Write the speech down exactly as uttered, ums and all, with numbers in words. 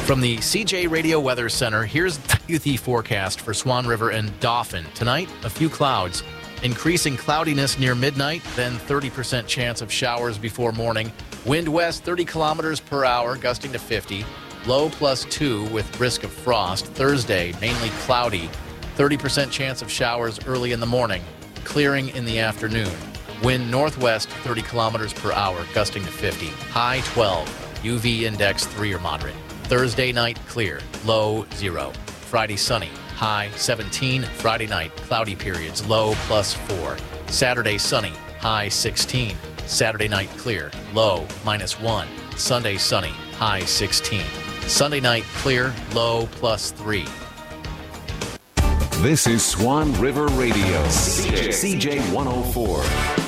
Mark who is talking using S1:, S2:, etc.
S1: From the C J Radio Weather Center, here's the forecast for Swan River and Dauphin. Tonight, a few clouds. Increasing cloudiness near midnight, then thirty percent chance of showers before morning. Wind west thirty kilometers per hour, gusting to fifty. Low plus two with risk of frost. Thursday, mainly cloudy. thirty percent chance of showers early in the morning. Clearing in the afternoon. Wind northwest thirty kilometers per hour, gusting to fifty. High twelve. U V index three or moderate. Thursday night clear, low zero. Friday sunny, high seventeen. Friday night cloudy periods, low plus four. Saturday sunny, high sixteen. Saturday night clear, low minus one. Sunday sunny, high sixteen. Sunday night clear, low plus three.
S2: This is Swan River Radio, C J one oh four.